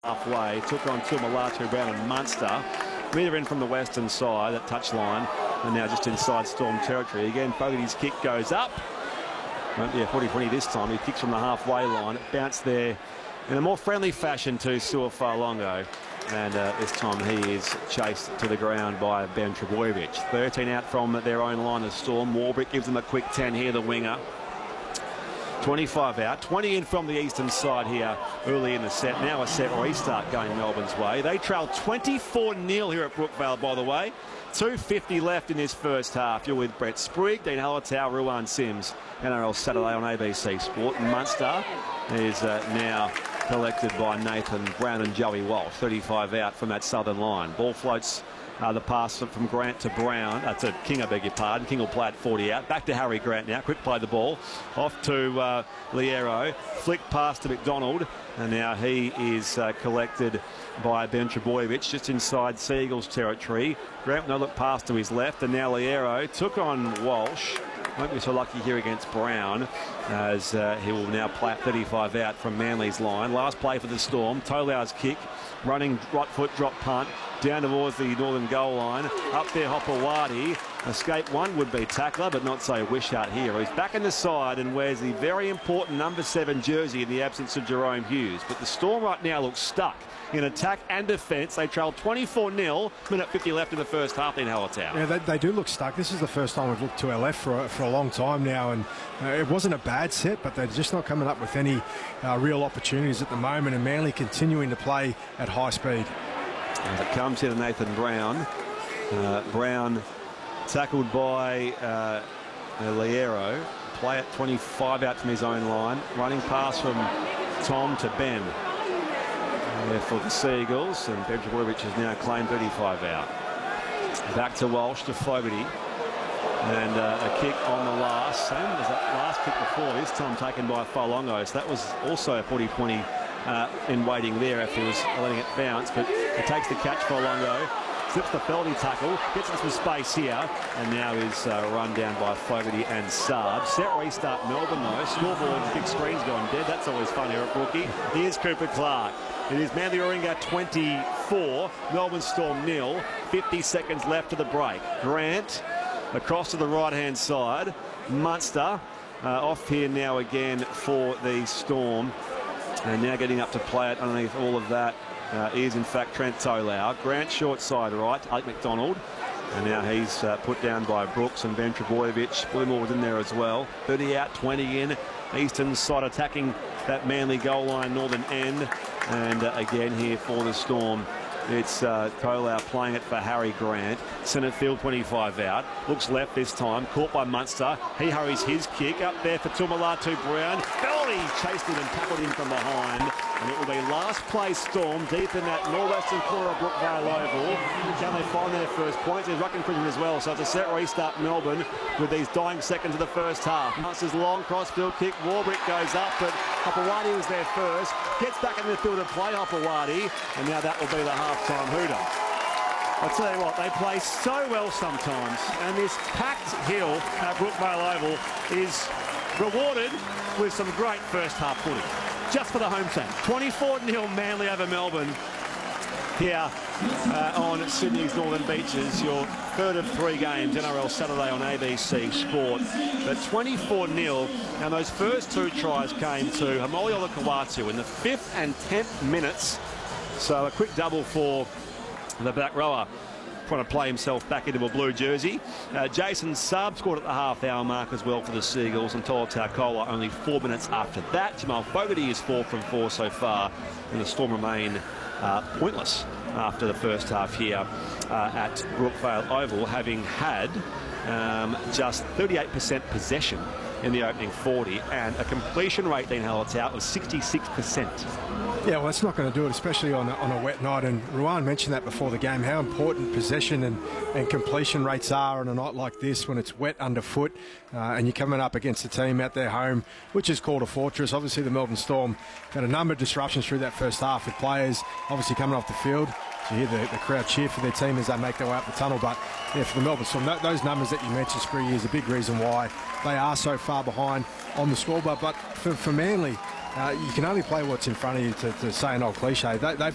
halfway, took on Tuamulatu, Brown and Munster. Neither in from the western side, that touchline, and now just inside Storm territory. Again, Fogarty's kick goes up. Won't be a 40-20 this time. He kicks from the halfway line. It bounced there in a more friendly fashion to Suafalongo. And this time he is chased to the ground by Ben Trbojevic. 13 out from their own line of Storm. Warbrick gives them a quick 10 here, the winger. 25 out, 20 in from the eastern side here early in the set. Now a set restart going Melbourne's way. They trail 24-0 here at Brookvale, by the way. 2:50 left in this first half. You're with Brett Sprigg, Dean Hallertau, Ruan Sims. NRL Saturday on ABC Sport. And Munster is now collected by Nathan Brown and Joey Walsh. 35 out from that southern line. Ball floats the pass from Grant to Brown, to King, I beg your pardon. King will play at 40 out. Back to Harry Grant now. Quick play the ball. Off to Liero. Flick pass to McDonald. And now he is collected by Ben Trbojevic just inside Seagulls territory. Grant no look pass to his left. And now Liero took on Walsh. Won't be so lucky here against Brown, as he will now play at 35 out from Manly's line. Last play for the Storm. Tolau's kick. Running right foot drop punt down towards the northern goal line. Up there Hopewadi. Escape one would-be tackler, but not so Wishart here. He's back in the side and wears the very important number 7 jersey in the absence of Jerome Hughes. But the Storm right now looks stuck in attack and defence. They trail 24-0. Minute 50 left in the first half in Hallertau. Yeah, they do look stuck. This is the first time we've looked to our left for a long time now, and it wasn't a bad set, but they're just not coming up with any real opportunities at the moment, and Manly continuing to play at high speed. As it comes here to Nathan Brown. Brown tackled by Liero. Play at 25 out from his own line. Running pass from Tom to Ben. For the Seagulls, and Ben Trbojevic has now claimed 35 out. Back to Walsh to Fogarty, and a kick on the last, same as that last kick before, this time taken by Falongo. So that was also a 40-20 in waiting there after he was letting it bounce, but it takes the catch for Falongo, slips the Feldy tackle, gets into some space here, and now is run down by Fogarty and Saab. Set restart Melbourne though. Scoreboard, big screen's gone dead. That's always fun here at Brookie. Here's Cooper Clark. It is Manly Warringah 24, Melbourne Storm 0. 50 seconds left to the break. Grant across to the right-hand side. Munster off here now again for the Storm. And now getting up to play it underneath all of that is in fact Trent Tolau. Grant short side right, Alec McDonald. And now he's put down by Brooks and Ben Trbojevic. Blumore was in there as well. 30 out, 20 in. Eastern side attacking that Manly goal line, northern end. And again here for the Storm, it's Tolau playing it for Harry Grant. Centre field 25 out. Looks left this time. Caught by Munster. He hurries his kick up there for Tuamulatu Brown. Feldy chased him and tackled him from behind. And it will be last place Storm deep in that northwestern corner of Brookvale Oval. Can they find their first points? There's Ruckin Prison as well. So it's a set restart Melbourne with these dying seconds of the first half. Munster's long crossfield kick. Warbrick goes up, but Hopewadi was there first. Gets back in the field to play Hopewadi. And now that will be the half-time hooter. I'll tell you what, they play so well sometimes. And this packed hill at Brookvale Oval is rewarded with some great first half footy. Just for the home team. 24-0 Manly over Melbourne here on Sydney's Northern Beaches. Your third of 3 games, NRL Saturday on ABC Sport. But 24-0, and those first 2 tries came to Hamoli Olakau'atu in the 5th and 10th minutes. So a quick double for the back rower, trying to play himself back into a blue jersey. Jason Saab scored at the half-hour mark as well for the Seagulls, and Tola Taukola only 4 minutes after that. Jamal Fogarty is 4 from 4 so far, and the Storm remain pointless after the first half here at Brookvale Oval, having had just 38% possession in the opening 40 and a completion rate, Dean Hallertau, of 66%. Yeah, well, it's not going to do it, especially on a wet night. And Ruan mentioned that before the game, how important possession and completion rates are on a night like this when it's wet underfoot and you're coming up against a team at their home, which is called a fortress. Obviously, the Melbourne Storm had a number of disruptions through that first half with players obviously coming off the field. So you hear the crowd cheer for their team as they make their way up the tunnel. But yeah, for the Melbourne Storm, those numbers that you mentioned, Scree, is a big reason why they are so far behind on the scoreboard. But for Manly, you can only play what's in front of you, to say an old cliche. They've